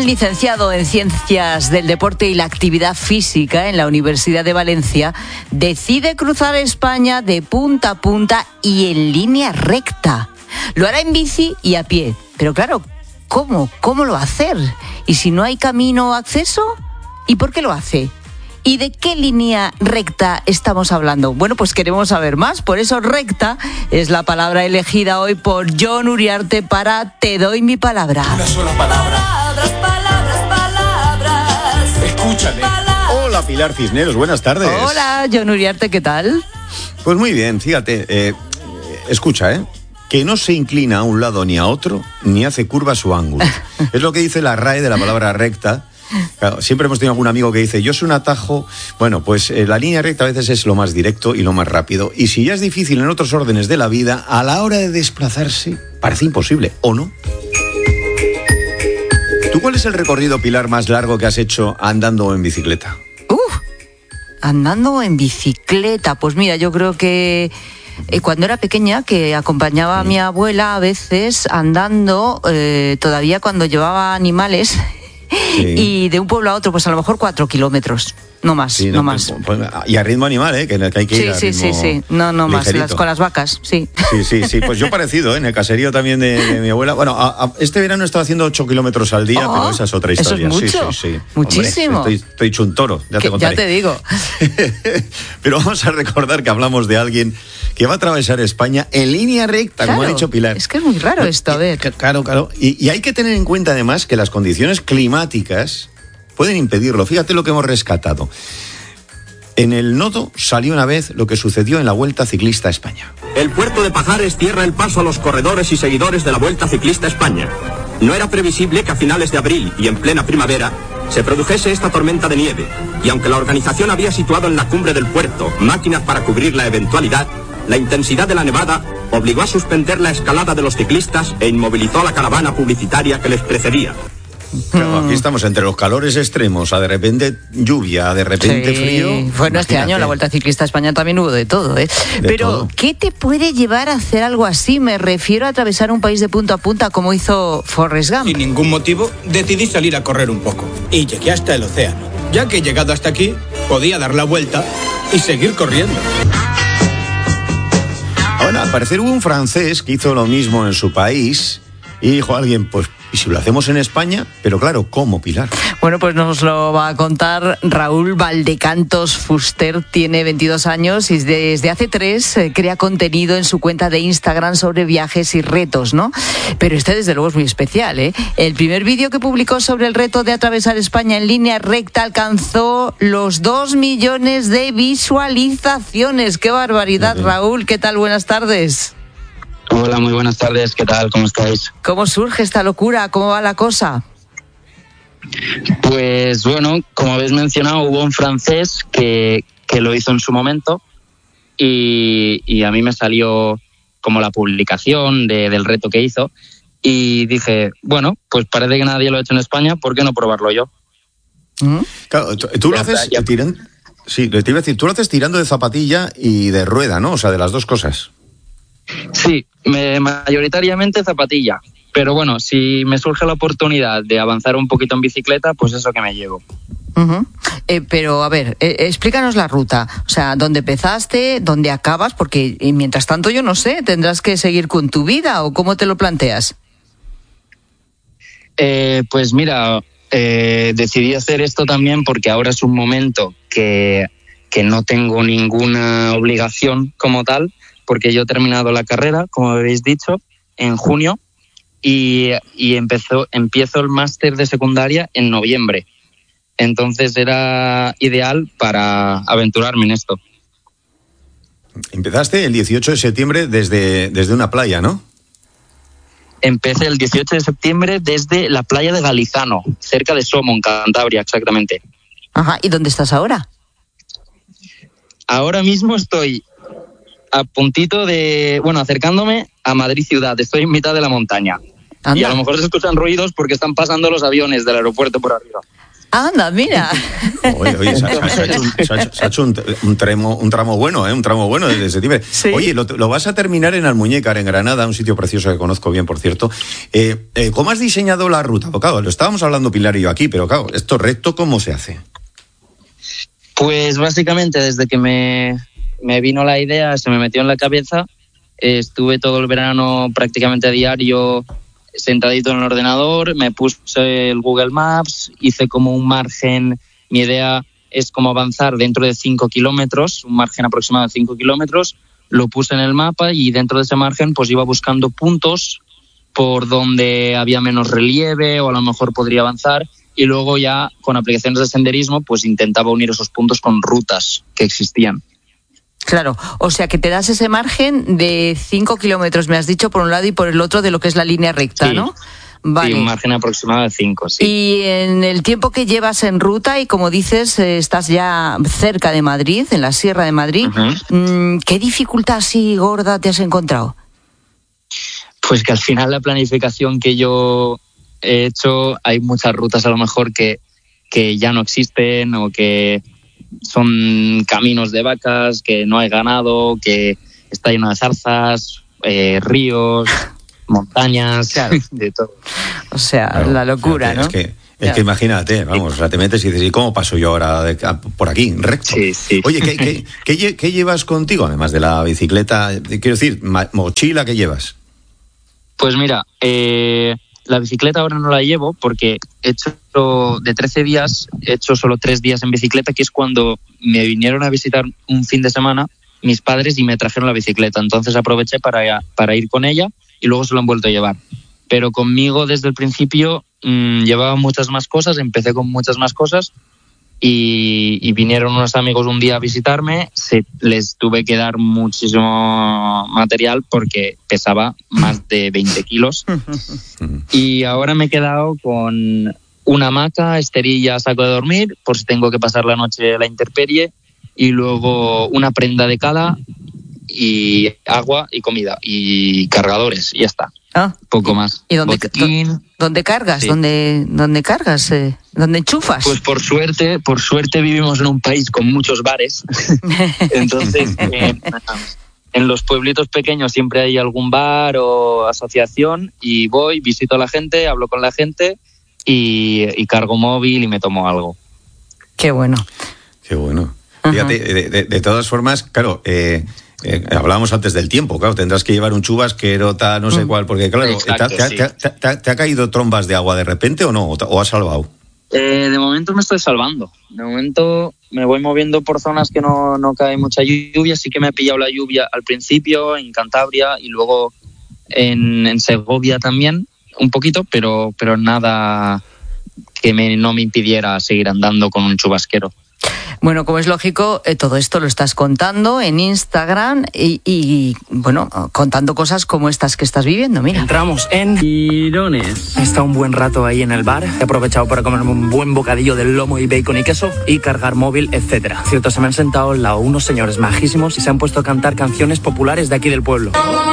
licenciado en Ciencias del Deporte y la Actividad Física en la Universidad de Valencia, decide cruzar España de punta a punta y en línea recta. Lo hará en bici y a pie. Pero claro, ¿cómo? ¿Cómo lo va a hacer? ¿Y si no hay camino o acceso? ¿Y por qué lo hace? ¿Y de qué línea recta estamos hablando? Bueno, pues queremos saber más. Por eso recta es la palabra elegida hoy por Jon Uriarte para Te doy mi palabra. Una sola palabra. Palabras. Escúchame. Hola, Pilar Cisneros, buenas tardes. Hola, Jon Uriarte, ¿qué tal? Pues muy bien, fíjate, escucha, que no se inclina a un lado ni a otro, ni hace curvas o ángulos. Es lo que dice la RAE de la palabra recta. Claro, siempre hemos tenido algún amigo que dice, yo soy un atajo. Bueno, pues la línea recta a veces es lo más directo y lo más rápido. Y si ya es difícil en otros órdenes de la vida, a la hora de desplazarse, parece imposible, ¿o no? ¿Tú cuál es el recorrido, Pilar, más largo que has hecho andando o en bicicleta? Andando o en bicicleta. Pues mira, yo creo que cuando era pequeña, que acompañaba a mi abuela a veces andando, todavía cuando llevaba animales... Sí. Y de un pueblo a otro, pues a lo mejor 4 kilómetros, no más, sí, no más. Pues, y a ritmo animal, que hay que ir a ritmo sí, no más, con las vacas, sí. Sí, pues yo parecido, en el caserío también de mi abuela. Bueno, este verano he estado haciendo 8 kilómetros al día, pero esa es otra historia. Eso es mucho, sí. Muchísimo. Hombre, estoy hecho un toro, ya te contaré. Ya te digo. Pero vamos a recordar que hablamos de alguien que va a atravesar España en línea recta, claro, como ha dicho Pilar. Es que es muy raro esto, a ver. Claro. Y hay que tener en cuenta además que las condiciones climáticas pueden impedirlo. Fíjate lo que hemos rescatado. En el nodo salió una vez lo que sucedió en la Vuelta Ciclista a España. El puerto de Pajares cierra el paso a los corredores y seguidores de la Vuelta Ciclista a España. No era previsible que a finales de abril y en plena primavera se produjese esta tormenta de nieve. Y aunque la organización había situado en la cumbre del puerto máquinas para cubrir la eventualidad, la intensidad de la nevada obligó a suspender la escalada de los ciclistas e inmovilizó a la caravana publicitaria que les precedía. Claro, aquí estamos entre los calores extremos, a de repente lluvia, a de repente frío. Bueno, imagínate. Este año la Vuelta Ciclista a España también hubo de todo, Pero, todo. ¿qué te puede llevar a hacer algo así? Me refiero a atravesar un país de punta a punta como hizo Forrest Gump. Sin ningún motivo, decidí salir a correr un poco. Y llegué hasta el océano. Ya que he llegado hasta aquí, podía dar la vuelta y seguir corriendo. Bueno, al parecer hubo un francés que hizo lo mismo en su país y dijo a alguien, pues, ¿y si lo hacemos en España? Pero claro, ¿cómo, Pilar? Bueno, pues nos lo va a contar Raúl Valdecantos Fuster. Tiene 22 años y desde hace 3 crea contenido en su cuenta de Instagram sobre viajes y retos, ¿no? Pero este desde luego es muy especial, El primer vídeo que publicó sobre el reto de atravesar España en línea recta alcanzó los 2 millones de visualizaciones. ¡Qué barbaridad, Raúl! ¿Qué tal? Buenas tardes. Hola, muy buenas tardes. ¿Qué tal? ¿Cómo estáis? ¿Cómo surge esta locura? ¿Cómo va la cosa? Pues bueno, como habéis mencionado, hubo un francés que lo hizo en su momento y a mí me salió como la publicación del reto que hizo y dije, bueno, pues parece que nadie lo ha hecho en España, ¿por qué no probarlo yo? Claro, tú lo haces tirando... Sí, te iba a decir, tú lo haces tirando de zapatilla y de rueda, ¿no? O sea, de las dos cosas. Sí, mayoritariamente zapatilla. Pero bueno, si me surge la oportunidad de avanzar un poquito en bicicleta, pues eso que me llevo. Pero a ver, explícanos la ruta. O sea, ¿dónde empezaste? ¿Dónde acabas? Porque mientras tanto yo no sé, ¿tendrás que seguir con tu vida o cómo te lo planteas? Pues mira, decidí hacer esto también porque ahora es un momento que no tengo ninguna obligación como tal, porque yo he terminado la carrera, como habéis dicho, en junio y empiezo el máster de secundaria en noviembre. Entonces era ideal para aventurarme en esto. Empezaste el 18 de septiembre desde una playa, ¿no? Empecé el 18 de septiembre desde la playa de Galizano, cerca de Somo, en Cantabria, exactamente. Ajá, ¿y dónde estás ahora? Ahora mismo estoy a puntito acercándome a Madrid ciudad. Estoy en mitad de la montaña. Anda. Y a lo mejor se escuchan ruidos porque están pasando los aviones del aeropuerto por arriba. Anda, mira. Oye, se ha hecho un tramo bueno, un tramo bueno desde septiembre. Sí. Oye, lo vas a terminar en Almuñécar, en Granada, un sitio precioso que conozco bien, por cierto. ¿Cómo has diseñado la ruta? Pues claro, lo estábamos hablando Pilar y yo aquí, pero claro, esto recto, ¿cómo se hace? Pues básicamente desde que me vino la idea, se me metió en la cabeza, estuve todo el verano prácticamente a diario sentadito en el ordenador, me puse el Google Maps, hice como un margen, mi idea es como avanzar dentro de 5 kilómetros, un margen aproximado de 5 kilómetros, lo puse en el mapa y dentro de ese margen pues iba buscando puntos por donde había menos relieve o a lo mejor podría avanzar y luego ya con aplicaciones de senderismo pues intentaba unir esos puntos con rutas que existían. Claro, o sea que te das ese margen de 5 kilómetros, me has dicho, por un lado y por el otro de lo que es la línea recta, Sí. ¿no? Vale. Sí, un margen aproximado de 5, sí. Y en el tiempo que llevas en ruta y como dices, estás ya cerca de Madrid, en la Sierra de Madrid, ¿qué dificultad así gorda te has encontrado? Pues que al final la planificación que yo he hecho, hay muchas rutas a lo mejor que ya no existen o que son caminos de vacas, que no hay ganado, que está lleno de zarzas, ríos, montañas, Claro. de todo. O sea, Claro, la locura, fíjate, ¿no? Es que imagínate, vamos, o sea, te metes y dices, ¿y cómo paso yo ahora por aquí, recto? Sí, sí. Oye, ¿qué llevas contigo, además de la bicicleta? Quiero decir, mochila, ¿qué llevas? Pues mira, la bicicleta ahora no la llevo porque he hecho de 13 días, he hecho solo 3 días en bicicleta, que es cuando me vinieron a visitar un fin de semana mis padres y me trajeron la bicicleta. Entonces aproveché para ir con ella y luego se lo han vuelto a llevar. Pero conmigo desde el principio llevaba muchas más cosas, empecé con muchas más cosas y vinieron unos amigos un día a visitarme, les tuve que dar muchísimo material porque pesaba más de 20 kilos y ahora me he quedado con una hamaca, esterilla, saco de dormir por si tengo que pasar la noche a la intemperie y luego una prenda de cala y agua y comida y cargadores y ya está. Poco más. ¿Y dónde cargas? Sí. ¿Dónde cargas? ¿Dónde enchufas? Pues por suerte vivimos en un país con muchos bares. Entonces, en los pueblitos pequeños siempre hay algún bar o asociación y voy, visito a la gente, hablo con la gente y cargo móvil y me tomo algo. Qué bueno. Qué bueno. Fíjate, de todas formas, claro, hablábamos antes del tiempo, claro, tendrás que llevar un chubasquero, tal, no sé cuál, porque claro, exacto, ¿te ha caído trombas de agua de repente o no? ¿O has salvado? De momento me estoy salvando. De momento me voy moviendo por zonas que no cae mucha lluvia. Sí que me ha pillado la lluvia al principio en Cantabria y luego en Segovia también, un poquito, pero nada que no me impidiera seguir andando con un chubasquero. Bueno, como es lógico, todo esto lo estás contando en Instagram y bueno, contando cosas como estas que estás viviendo, mira. Entramos en Mirones. He estado un buen rato ahí en el bar. He aprovechado para comerme un buen bocadillo de lomo y bacon y queso y cargar móvil, etcétera. Cierto, se me han sentado al lado unos señores majísimos y se han puesto a cantar canciones populares de aquí del pueblo.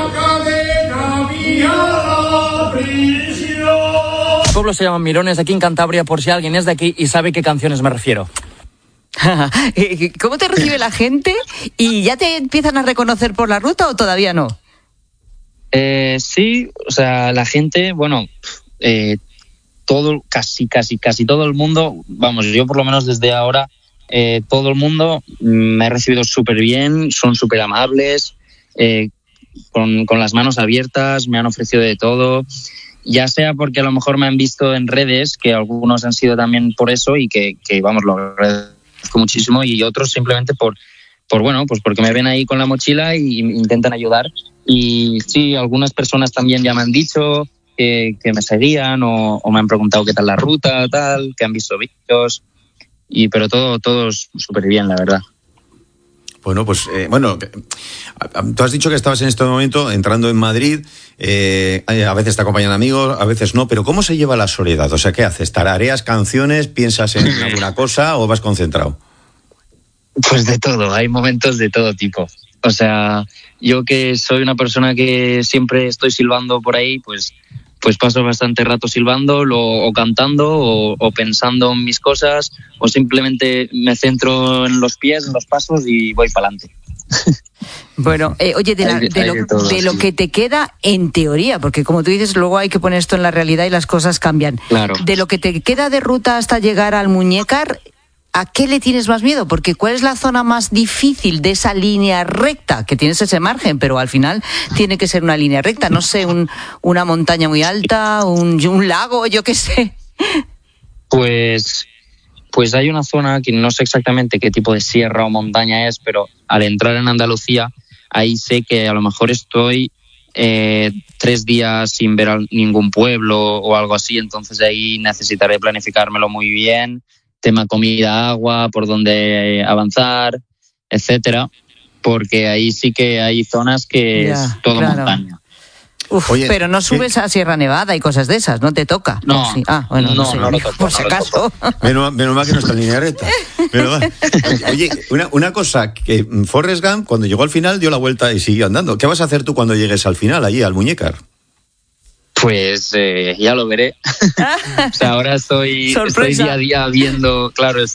El pueblo se llama Mirones, aquí en Cantabria, por si alguien es de aquí y sabe qué canciones me refiero. ¿Cómo te recibe la gente? ¿Y ya te empiezan a reconocer por la ruta o todavía no? Sí, o sea, la gente, bueno, casi todo el mundo, vamos, yo por lo menos desde ahora, todo el mundo me ha recibido súper bien, son súper amables, con las manos abiertas, me han ofrecido de todo, ya sea porque a lo mejor me han visto en redes, que algunos han sido también por eso y que vamos, lo agradezco muchísimo, y otros simplemente por bueno, pues porque me ven ahí con la mochila y intentan ayudar. Y sí, algunas personas también ya me han dicho que me seguían o me han preguntado qué tal la ruta, tal, que han visto vídeos, pero todo súper bien, la verdad. Bueno, pues, tú has dicho que estabas en este momento entrando en Madrid, a veces te acompañan amigos, a veces no, pero ¿cómo se lleva la soledad? O sea, ¿qué haces? ¿Tarareas canciones, piensas en alguna cosa o vas concentrado? Pues de todo, hay momentos de todo tipo. O sea, yo que soy una persona que siempre estoy silbando por ahí, pues pues paso bastante rato silbando o cantando o pensando en mis cosas, o simplemente me centro en los pies, en los pasos y voy para adelante. Bueno, oye, de lo que te queda en teoría, porque como tú dices, luego hay que poner esto en la realidad y las cosas cambian. Claro. De lo que te queda de ruta hasta llegar al Muñécar, ¿a qué le tienes más miedo? Porque ¿cuál es la zona más difícil de esa línea recta? Que tienes ese margen, pero al final tiene que ser una línea recta. No sé, una montaña muy alta, un lago, yo qué sé. Pues hay una zona que no sé exactamente qué tipo de sierra o montaña es, pero al entrar en Andalucía, ahí sé que a lo mejor estoy 3 días sin ver ningún pueblo o algo así, entonces ahí necesitaré planificármelo muy bien, tema comida, agua, por dónde avanzar, etcétera, porque ahí sí que hay zonas que es todo montaña. Uf, oye, pero no subes a Sierra Nevada y cosas de esas, no te toca. No, sí. Bueno, no sé, lo toco, por si acaso. Menos mal que no está en línea recta. Oye, una cosa, que Forrest Gump cuando llegó al final dio la vuelta y siguió andando. ¿Qué vas a hacer tú cuando llegues al final, allí, al Muñécar? Pues ya lo veré. O sea, ahora estoy día a día viendo,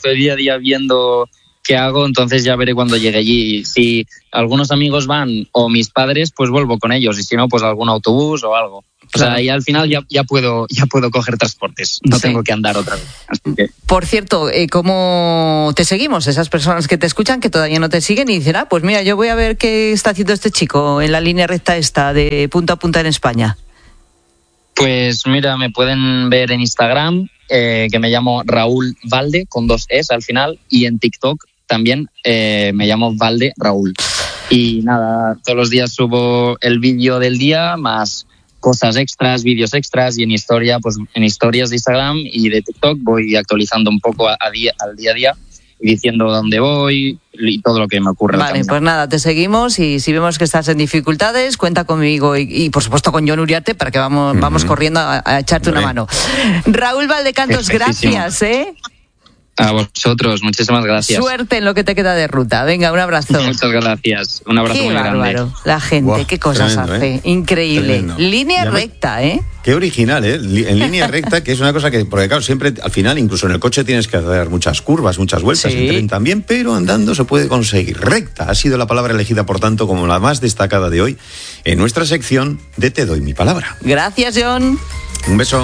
qué hago, entonces ya veré cuando llegue allí. Si algunos amigos van o mis padres, pues vuelvo con ellos, y si no, pues algún autobús o algo. O sea, y al final ya puedo coger transportes, no tengo que andar otra vez. Así que... Por cierto, ¿cómo te seguimos? Esas personas que te escuchan, que todavía no te siguen y dicen, pues mira, yo voy a ver qué está haciendo este chico en la línea recta esta de punta a punta en España. Pues mira, me pueden ver en Instagram, que me llamo Raúl Valde, con 2 Es al final, y en TikTok también me llamo Valde Raúl. Y nada, todos los días subo el vídeo del día, más cosas extras, vídeos extras, y en historias de Instagram y de TikTok voy actualizando un poco al día a día y diciendo dónde voy y todo lo que me ocurre. Vale, pues nada, te seguimos, y si vemos que estás en dificultades, cuenta conmigo y por supuesto con Jon Uriarte, para que vamos corriendo a echarte una mano. Raúl Valdecantos, gracias, A vosotros, muchísimas gracias. Suerte en lo que te queda de ruta. Venga, un abrazo. Muchas gracias. Un abrazo muy grande. La gente, qué cosas hace. Increíble. Tremendo. Línea recta, Qué original, en línea recta, que es una cosa que, porque claro, siempre al final, incluso en el coche tienes que hacer muchas curvas, muchas vueltas, en tren también, pero andando se puede conseguir. Recta ha sido la palabra elegida, por tanto, como la más destacada de hoy en nuestra sección de Te doy mi palabra. Gracias, Jon. Un beso.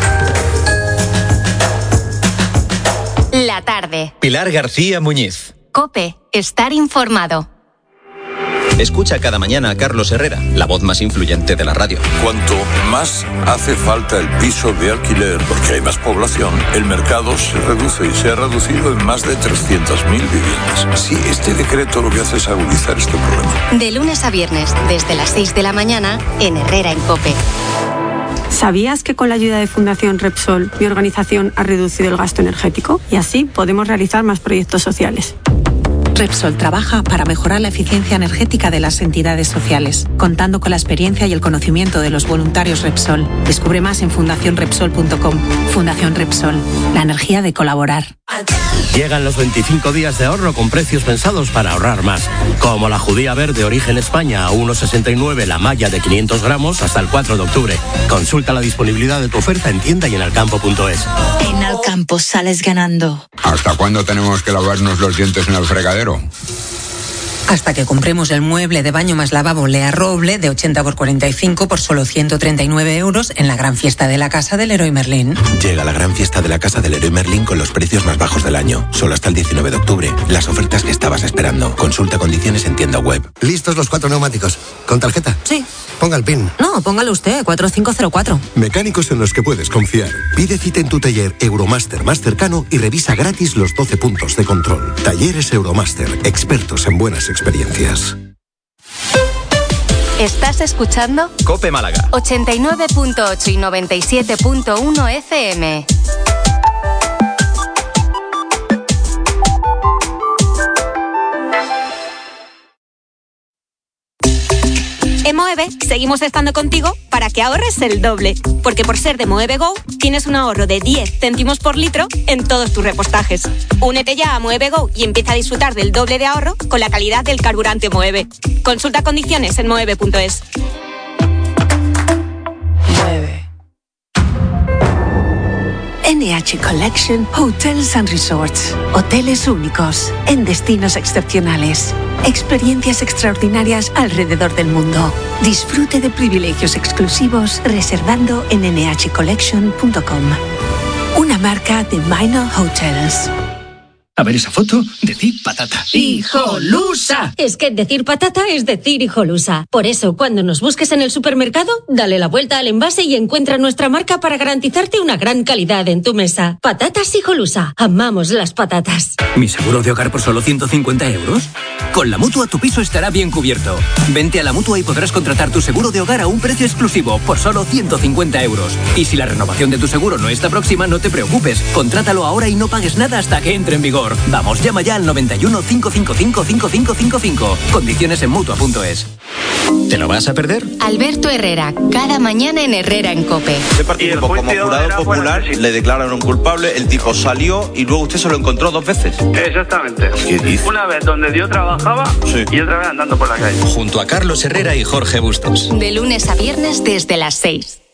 La tarde. Pilar García Muñiz. COPE. Estar informado. Escucha cada mañana a Carlos Herrera, la voz más influyente de la radio. Cuanto más hace falta el piso de alquiler porque hay más población, el mercado se reduce y se ha reducido en más de 300.000 viviendas. Sí, este decreto lo que hace es agudizar este problema. De lunes a viernes, desde las 6 de la mañana, en Herrera en COPE. ¿Sabías que con la ayuda de Fundación Repsol, mi organización ha reducido el gasto energético? Y así podemos realizar más proyectos sociales. Repsol trabaja para mejorar la eficiencia energética de las entidades sociales, contando con la experiencia y el conocimiento de los voluntarios Repsol. Descubre más en fundacionrepsol.com. Fundación Repsol, la energía de colaborar. Llegan los 25 días de ahorro con precios pensados para ahorrar más. Como la judía verde origen España a 1,69 la malla de 500 gramos hasta el 4 de octubre. Consulta la disponibilidad de tu oferta en tienda y en alcampo.es. En Alcampo sales ganando. ¿Hasta cuándo tenemos que lavarnos los dientes en el fregadero? Hasta que compremos el mueble de baño más lavabo Lea Roble de 80 por 45 por solo 139 € en la gran fiesta de la Casa del Leroy Merlin. Llega la gran fiesta de la Casa del Leroy Merlin con los precios más bajos del año. Solo hasta el 19 de octubre. Las ofertas que estabas esperando. Consulta condiciones en tienda web. ¿Listos los 4 neumáticos? ¿Con tarjeta? Sí. Ponga el PIN. No, póngalo usted, 4504. Mecánicos en los que puedes confiar. Pide cita en tu taller Euromaster más cercano y revisa gratis los 12 puntos de control. Talleres Euromaster, expertos en buenas experiencias. ¿Estás escuchando? COPE Málaga. 89.8 y 97.1 FM. En Moeve seguimos estando contigo para que ahorres el doble, porque por ser de Moeve Go tienes un ahorro de 10 céntimos por litro en todos tus repostajes. Únete ya a Moeve Go y empieza a disfrutar del doble de ahorro con la calidad del carburante Moeve. Consulta condiciones en moeve.es. NH Collection Hotels and Resorts. Hoteles únicos, en destinos excepcionales. Experiencias extraordinarias alrededor del mundo. Disfrute de privilegios exclusivos reservando en nhcollection.com. Una marca de Minor Hotels. A ver esa foto, decir patata. ¡Hijolusa! Es que decir patata es decir hijolusa. Por eso, cuando nos busques en el supermercado, dale la vuelta al envase y encuentra nuestra marca para garantizarte una gran calidad en tu mesa. Patatas Hijolusa. Amamos las patatas. ¿Mi seguro de hogar por solo 150 euros? Con la Mutua tu piso estará bien cubierto. Vente a la Mutua y podrás contratar tu seguro de hogar a un precio exclusivo por solo 150 euros. Y si la renovación de tu seguro no está próxima, no te preocupes. Contrátalo ahora y no pagues nada hasta que entre en vigor. Vamos, llama ya al 91 555 5555. Condiciones en Mutua.es. ¿Te lo vas a perder? Alberto Herrera, cada mañana en Herrera en COPE. Usted participó como jurado popular, le declararon culpable, el tipo salió y luego usted se lo encontró 2 veces. Exactamente. ¿Qué dice? Una vez donde yo trabajaba y otra vez andando por la calle. Junto a Carlos Herrera y Jorge Bustos. De lunes a viernes desde las 6.